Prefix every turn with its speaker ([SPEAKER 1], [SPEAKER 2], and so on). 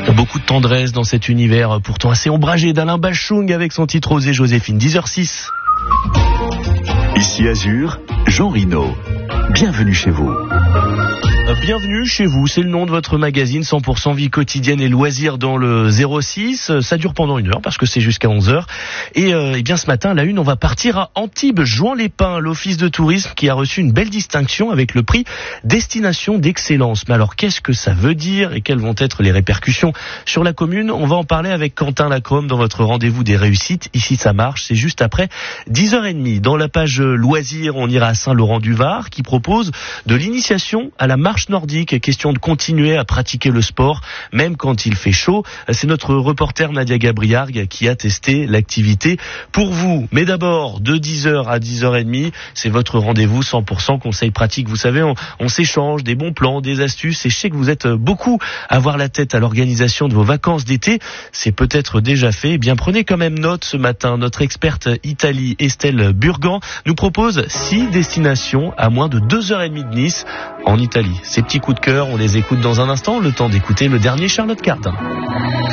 [SPEAKER 1] Beaucoup de tendresse dans cet univers pourtant assez ombragé d'Alain Bachung avec son titre Osez Joséphine. 10h06.
[SPEAKER 2] Ici Azur, Jean Rino. Bienvenue chez vous.
[SPEAKER 1] Bienvenue chez vous, c'est le nom de votre magazine 100% vie quotidienne et loisirs dans le 06. Ça dure pendant 1 heure parce que c'est jusqu'à 11h. Et bien ce matin, à la une, on va partir à Antibes, Juan-les-Pins, l'office de tourisme qui a reçu une belle distinction avec le prix Destination d'excellence. Mais alors qu'est-ce que ça veut dire et quelles vont être les répercussions sur la commune? On va en parler avec Quentin Lacrome dans votre rendez-vous des réussites. Ici ça marche, c'est juste après 10h30. Dans la page loisirs, on ira à Saint-Laurent-du-Var qui propose de l'initiation à la marche nordique. Question de continuer à pratiquer le sport même quand il fait chaud. C'est notre reporter Nadia Gabriargue qui a testé l'activité pour vous. Mais d'abord, de 10h à 10h30, c'est votre rendez-vous 100% conseils pratiques. Vous savez, on s'échange des bons plans, des astuces, et je sais que vous êtes beaucoup à avoir la tête à l'organisation de vos vacances d'été. C'est peut-être déjà fait. Eh bien, prenez quand même note ce matin. Notre experte Italie, Estelle Burgan, nous propose 6 destinations à moins de 2h30 de Nice en Italie. Ces petits coups de cœur, on les écoute dans un instant, le temps d'écouter le dernier Charlotte Cardin.